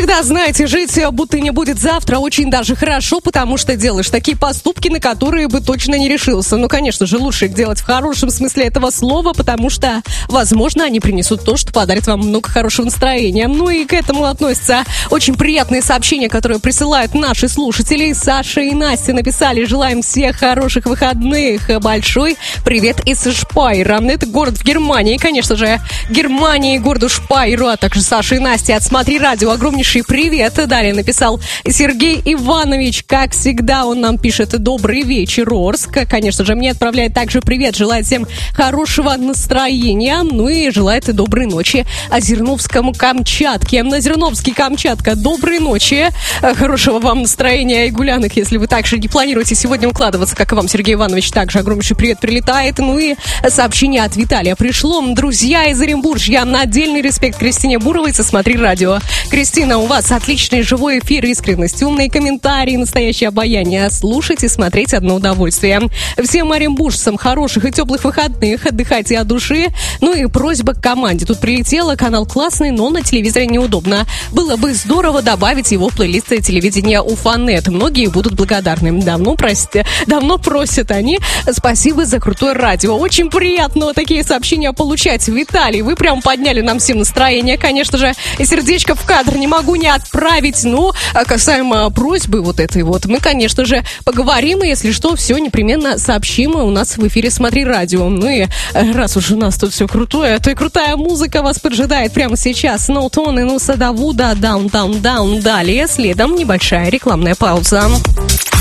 Иногда, знаете, жить будто не будет завтра очень даже хорошо, потому что делаешь такие поступки, на которые бы точно не решился. Ну, конечно же, лучше их делать в хорошем смысле этого слова, потому что, возможно, они принесут то, что подарит вам много хорошего настроения. Ну и к этому относятся очень приятные сообщения, которые присылают наши слушатели. Саша и Настя написали: желаем всех хороших выходных. Большой привет из Шпайра. Это город в Германии, конечно же, Германии, городу Шпайру, а также Саша и Настя от «Смотри радио». Огромнейший привет. Далее написал Сергей Иванович. Как всегда, он нам пишет: добрый вечер, Орск. Конечно же, мне отправляет также привет. Желает всем хорошего настроения. Ну и желает доброй ночи Озерновскому Камчатке. На Озерновский Камчатка, доброй ночи. Хорошего вам настроения и гулянок, если вы также не планируете сегодня укладываться, как и вам, Сергей Иванович. Также огромнейший привет прилетает. Ну и сообщение от Виталия пришло. Друзья из Оренбуржья, на отдельный респект Кристине Буровой со «Смотри радио». Кристина, у вас отличный живой эфир, искренность, умные комментарии, настоящее обаяние. Слушать и смотреть одно удовольствие. Всем оренбуржцам хороших и теплых выходных, отдыхайте от души. Ну и просьба к команде. Тут прилетела, канал классный, но на телевизоре неудобно. Было бы здорово добавить его в плейлист телевидения Уфанет. Многие будут благодарны. Давно просят они. Спасибо за крутое радио. Очень приятно такие сообщения получать. Виталий, вы прям подняли нам всем настроение. Конечно же, сердечко в кадр не могу не отправить. Но касаемо просьбы вот этой вот, мы, конечно же, поговорим. И если что, все непременно сообщим. У нас в эфире «Смотри радио». Ну и раз уж у нас тут все крутое, то и крутая музыка вас поджидает прямо сейчас. Ноутон и Нуса Давуда, Down, Down, Down. Далее следом небольшая рекламная пауза.